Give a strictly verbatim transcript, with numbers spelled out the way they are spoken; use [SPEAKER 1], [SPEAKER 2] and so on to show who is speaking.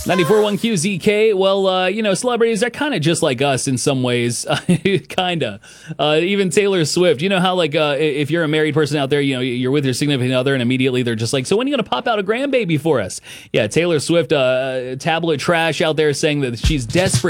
[SPEAKER 1] ninety-four point one Q Z K. Well, uh, you know, celebrities are kind of just like us in some ways. kind of. Uh, even Taylor Swift. You know how, like, uh, if you're a married person out there, you know, you're with your significant other and immediately they're just like, so when are you going to pop out a grandbaby for us? Yeah, Taylor Swift, uh, tabloid trash out there saying that she's desperate